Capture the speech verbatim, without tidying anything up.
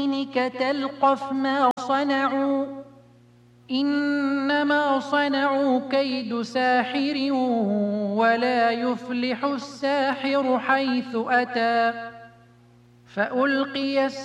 بيمينك تلقف ما صنعوا إنما صنعوا كيد ساحر ولا يفلح الساحر حيث أتى فألقي